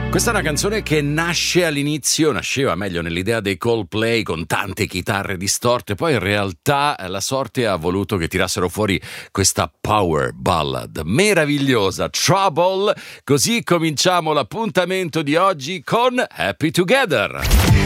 Questa è una canzone che nasceva meglio nell'idea dei Coldplay con tante chitarre distorte, poi in realtà la sorte ha voluto che tirassero fuori questa power ballad meravigliosa, Trouble. Così cominciamo l'appuntamento di oggi con Happy Together.